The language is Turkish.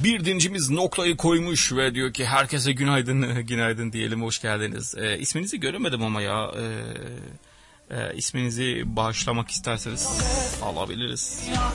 Bir dincimiz noktayı koymuş ve diyor ki herkese günaydın, günaydın diyelim, hoş geldiniz. İsminizi göremedim ama ya. İsminizi bağışlamak isterseniz alabiliriz.